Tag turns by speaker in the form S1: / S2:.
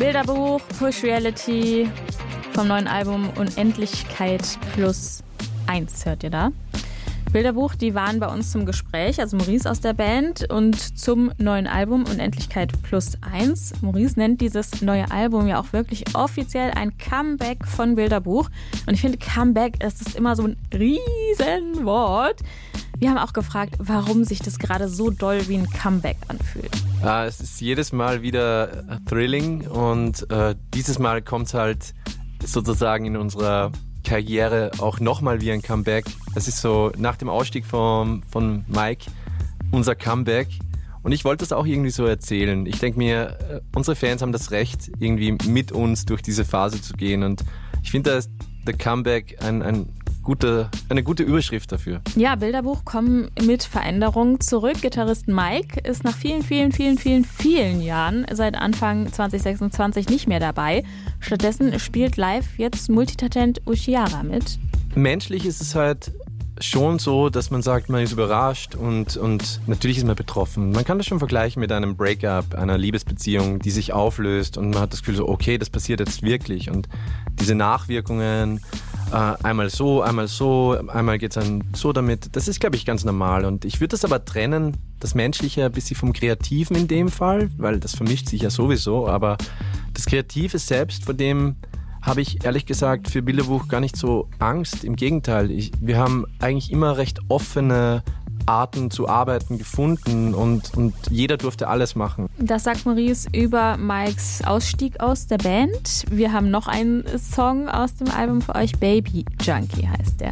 S1: Bilderbuch, Push Reality vom neuen Album Unendlichkeit plus 1 hört ihr da. Bilderbuch, die waren bei uns zum Gespräch, also Maurice aus der Band und zum neuen Album Unendlichkeit plus 1. Maurice nennt dieses neue Album ja auch wirklich offiziell ein Comeback von Bilderbuch. Und ich finde, Comeback, das ist immer so ein Riesenwort. Wir haben auch gefragt, warum sich das gerade so doll wie ein Comeback anfühlt.
S2: Es ist jedes Mal wieder thrilling und dieses Mal kommt es halt sozusagen in unserer Karriere auch nochmal wie ein Comeback. Es ist so nach dem Ausstieg von Mike unser Comeback und ich wollte das auch irgendwie so erzählen. Ich denke mir, unsere Fans haben das Recht, irgendwie mit uns durch diese Phase zu gehen und ich finde, da ist der Comeback eine gute Überschrift dafür.
S1: Ja, Bilderbuch kommen mit Veränderungen zurück. Gitarrist Mike ist nach vielen Jahren seit Anfang 2026 nicht mehr dabei. Stattdessen spielt live jetzt Multitalent Ushiara mit.
S2: Menschlich ist es halt schon so, dass man sagt, man ist überrascht und natürlich ist man betroffen. Man kann das schon vergleichen mit einem Breakup, einer Liebesbeziehung, die sich auflöst und man hat das Gefühl so, okay, das passiert jetzt wirklich und diese Nachwirkungen, einmal so, einmal geht es dann so damit. Das ist, glaube ich, ganz normal. Und ich würde das aber trennen, das Menschliche ein bisschen vom Kreativen in dem Fall, weil das vermischt sich ja sowieso. Aber das Kreative selbst, vor dem habe ich ehrlich gesagt für Bilderbuch gar nicht so Angst. Im Gegenteil, wir haben eigentlich immer recht offene Arten zu arbeiten gefunden und jeder durfte alles machen.
S1: Das sagt Maurice über Mikes Ausstieg aus der Band. Wir haben noch einen Song aus dem Album für euch, Baby Junkie heißt der.